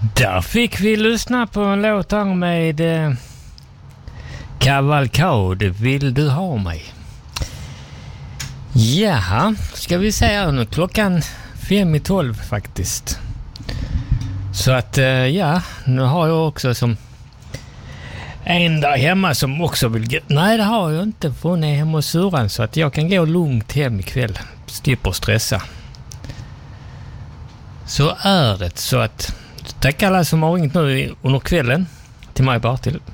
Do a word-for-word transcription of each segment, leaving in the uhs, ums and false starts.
Där fick vi lyssna på en låt här med eh, Kavalkad, Vill du ha mig? Jaha, ska vi säga nu klockan fem i tolv faktiskt. Så att eh, ja, nu har jag också som en där hemma som också vill gå. Nej, det har jag inte, för hon är hemma hos syrran, så att jag kan gå lugnt hem ikväll. Slipper stressa. Så är det, så att tack alla som har ringt nu under kvällen till mig bara till.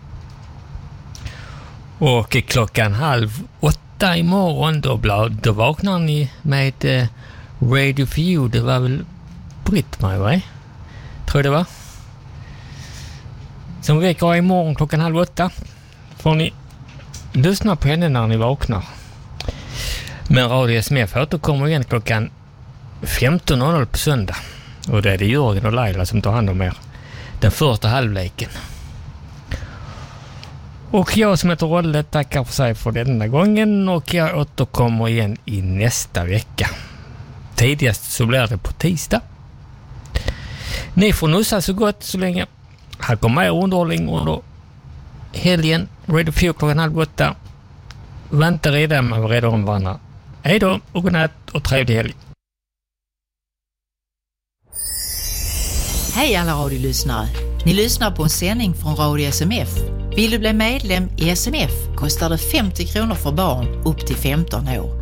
Och klockan halv åtta imorgon då, då vaknar ni med eh, Radio for You. Det var väl Britt-Marie, va? Tror det var. Som väcker imorgon klockan halv åtta. Får ni lyssna på henne när ni vaknar. Men Radio S M F återkommer igen klockan femton noll noll på söndag. Och det är det Jörgen och Laila som tar hand om er den första halvleken. Och jag som heter Rolle tackar för sig för denna gången, och jag återkommer igen i nästa vecka. Tidigast så blir det på tisdag. Ni får nussa så gott så länge. Här kommer mer underhållning under helgen. Radio fyra klockan halv åtta. Vänta redan med redan om varandra. Hej då och godnatt och trevlig helg. Hej alla radiolyssnare. Ni lyssnar på en sändning från Radio S M F. Vill du bli medlem i S M F kostar det femtio kronor för barn upp till femton år.